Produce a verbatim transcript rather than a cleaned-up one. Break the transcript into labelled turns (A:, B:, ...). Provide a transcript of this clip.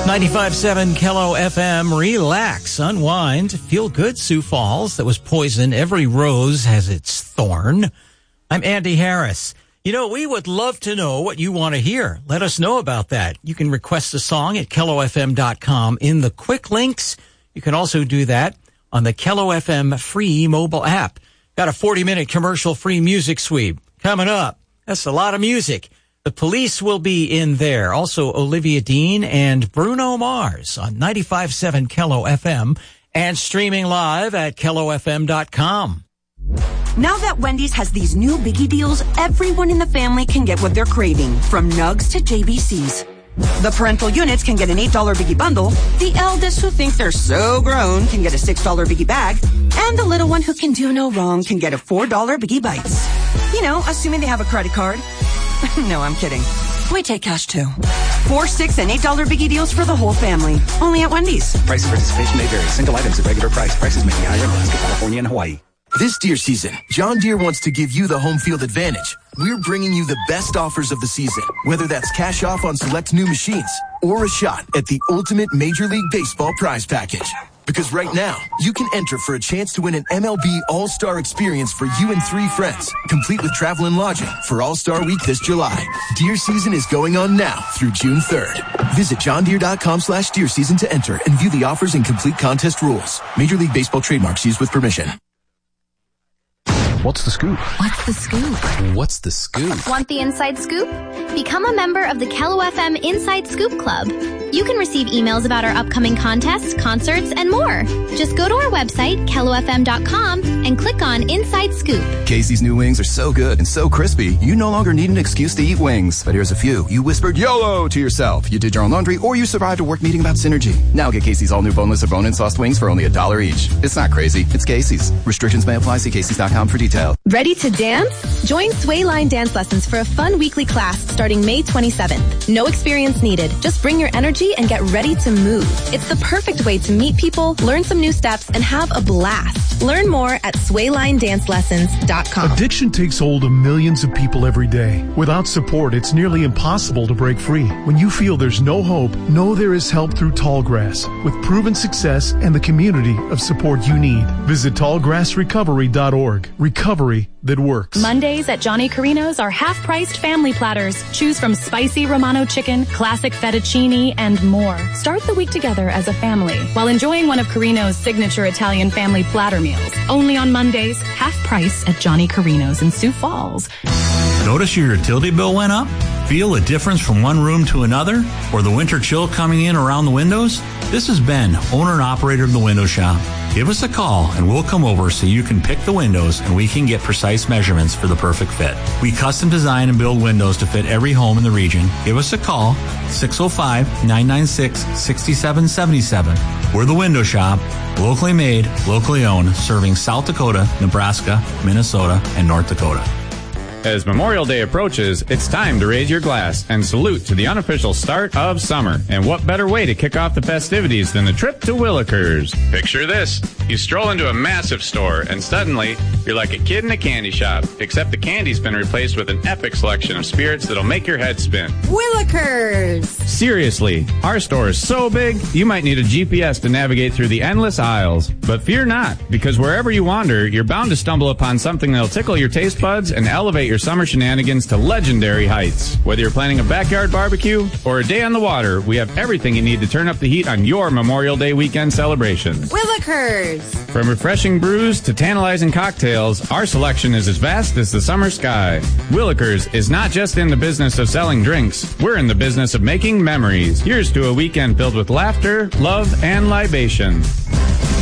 A: ninety-five point seven K L O F M. Relax, unwind, feel good, Sioux Falls. That was Poison. Every rose has its thorn. I'm Andy Harris. You know, we would love to know what you want to hear. Let us know about that. You can request a song at K L O F M dot com in the quick links. You can also do that on the K L O F M free mobile app. Got a forty-minute commercial-free music sweep coming up. That's a lot of music. The Police will be in there. Also, Olivia Dean and Bruno Mars on ninety-five point seven K L O F M and streaming live at K L O F M dot com.
B: Now that Wendy's has these new biggie deals, everyone in the family can get what they're craving, from nugs to J B Cs. The parental units can get an eight dollar biggie bundle, the eldest who think they're so grown can get a six dollar biggie bag, and the little one who can do no wrong can get a four dollar biggie bites. You know, assuming they have a credit card. No, I'm kidding. We take cash too. Four, six, and eight dollar biggie deals for the whole family. Only at Wendy's.
C: Price of participation may vary. Single items at regular price. Prices may be higher in Alaska, California, and Hawaii.
D: This deer season, John Deere wants to give you the home field advantage. We're bringing you the best offers of the season, whether that's cash off on select new machines or a shot at the ultimate Major League Baseball prize package. Because right now, you can enter for a chance to win an M L B All-Star experience for you and three friends, complete with travel and lodging for All-Star Week this July. Deer season is going on now through June third. Visit john deere dot com slash deer season to enter and view the offers and complete contest rules. Major League Baseball trademarks used with permission.
E: What's the scoop?
F: What's the scoop?
E: What's the scoop?
F: Want the inside scoop? Become a member of the K L O F M Inside Scoop Club. You can receive emails about our upcoming contests, concerts, and more. Just go to our website, K L O F M dot com, and click on Inside Scoop.
C: Casey's new wings are so good and so crispy, you no longer need an excuse to eat wings. But here's a few. You whispered YOLO to yourself. You did your own laundry, or you survived a work meeting about synergy. Now get Casey's all-new boneless or bone-in sauced wings for only a dollar each. It's not crazy. It's Casey's. Restrictions may apply. See Casey's dot com for details.
G: Ready to dance? Join Sway Line Dance Lessons for a fun weekly class starting May twenty-seventh. No experience needed. Just bring your energy and get ready to move. It's the perfect way to meet people, learn some new steps, and have a blast. Learn more at sway line dance lessons dot com.
H: Addiction takes hold of millions of people every day. Without support, it's nearly impossible to break free. When you feel there's no hope, know there is help through Tallgrass, with proven success and the community of support you need. Visit tall grass recovery dot org. Recovery that works.
I: Mondays at Johnny Carino's are half-priced family platters. Choose from spicy Romano chicken, classic fettuccine, and more. Start the week together as a family while enjoying one of Carino's signature Italian family platter meals. Only on Mondays, half price at Johnny Carino's in Sioux Falls.
J: Notice your utility bill went up? Feel a difference from one room to another? Or the winter chill coming in around the windows? This is Ben, owner and operator of the Window Shop. Give us a call and we'll come over so you can pick the windows and we can get precise measurements for the perfect fit. We custom design and build windows to fit every home in the region. Give us a call, six oh five, nine nine six, six seven seven seven. We're the Window Shop, locally made, locally owned, serving South Dakota, Nebraska, Minnesota, and North Dakota.
K: As Memorial Day approaches, it's time to raise your glass and salute to the unofficial start of summer. And what better way to kick off the festivities than a trip to Willikers? Picture this. You stroll into a massive store and suddenly you're like a kid in a candy shop, except the candy's been replaced with an epic selection of spirits that'll make your head spin.
L: Willikers!
K: Seriously, our store is so big, you might need a G P S to navigate through the endless aisles. But fear not, because wherever you wander, you're bound to stumble upon something that'll tickle your taste buds and elevate your summer shenanigans to legendary heights. Whether you're planning a backyard barbecue or a day on the water, we have everything you need to turn up the heat on your Memorial Day weekend celebrations.
L: Willikers!
K: From refreshing brews to tantalizing cocktails, our selection is as vast as the summer sky. Willikers is not just in the business of selling drinks. We're in the business of making memories. Here's to a weekend filled with laughter, love, and libation.